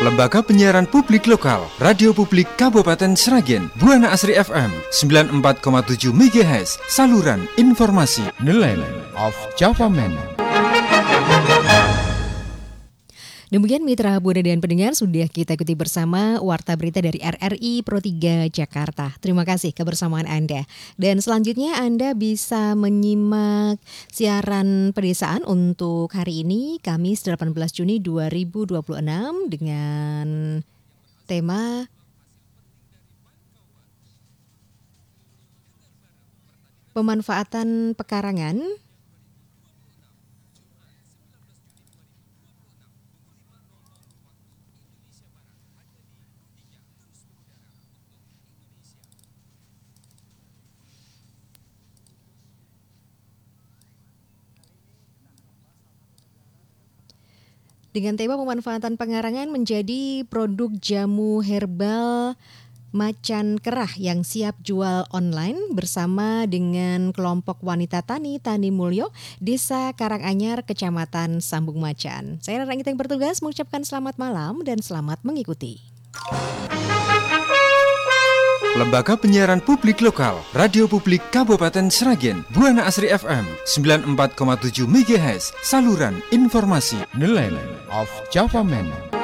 Lembaga Penyiaran Publik Lokal, Radio Publik Kabupaten Sragen, Buana Asri FM 94,7 MHz, saluran informasi. The Land of Java Man. Demikian mitra Buana dan pendengar, sudah kita ikuti bersama Warta Berita dari RRI Pro 3 Jakarta. Terima kasih kebersamaan Anda. Dan selanjutnya Anda bisa menyimak siaran pedesaan untuk hari ini, Kamis 18 Juni 2026 dengan tema pemanfaatan pekarangan. Dengan tema pemanfaatan pekarangan menjadi produk jamu herbal macan kerah yang siap jual online bersama dengan kelompok wanita Tani Mulyo, Desa Karanganyar, Kecamatan Sambung Macan. Saya Rara yang bertugas mengucapkan selamat malam dan selamat mengikuti. Lembaga Penyiaran Publik Lokal, Radio Publik Kabupaten Sragen, Buana Asri FM 94,7 MHz, saluran informasi. The Land of Java Man.